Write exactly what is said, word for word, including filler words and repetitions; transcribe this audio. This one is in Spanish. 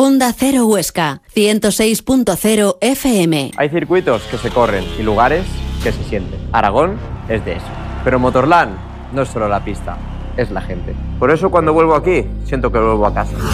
Onda Cero Huesca, ciento seis punto cero F M. Hay circuitos que se corren y lugares que se sienten. Aragón es de eso. Pero Motorland no es solo la pista, es la gente. Por eso cuando vuelvo aquí, siento que vuelvo a casa.